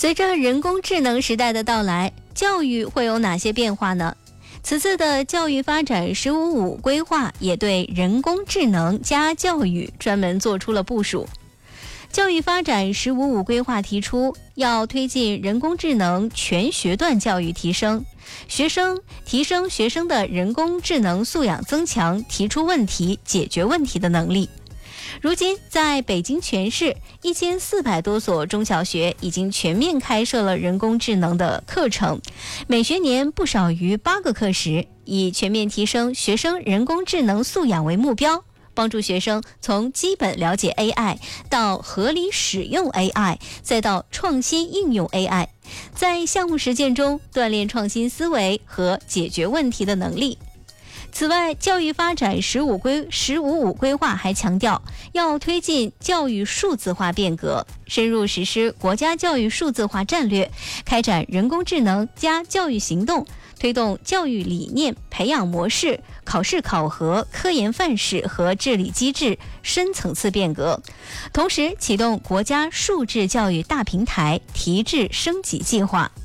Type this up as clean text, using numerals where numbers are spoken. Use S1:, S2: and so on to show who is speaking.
S1: 随着人工智能时代的到来，教育会有哪些变化呢？此次的教育发展“15+5”规划也对人工智能加教育专门做出了部署。教育发展“15+5”规划提出，要推进人工智能全学段教育提升学生的人工智能素养，增强提出问题、解决问题的能力。如今，在北京全市1400多所中小学已经全面开设了人工智能的课程，每学年不少于8个课时，以全面提升学生人工智能素养为目标，帮助学生从基本了解 AI 到合理使用 AI， 再到创新应用 AI， 在项目实践中锻炼创新思维和解决问题的能力。此外，教育发展“15+5”规划还强调，要推进教育数字化变革，深入实施国家教育数字化战略，开展人工智能加教育行动，推动教育理念、培养模式、考试考核、科研范式和治理机制深层次变革。同时，启动国家数智教育大平台提质升级计划。